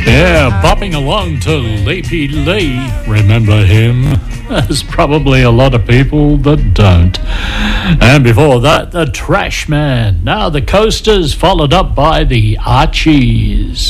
Yeah, bopping along to Leapy Lee. Remember him? There's probably a lot of people that don't. And before that, the Trash Man. Now the Coasters, followed up by the Archies.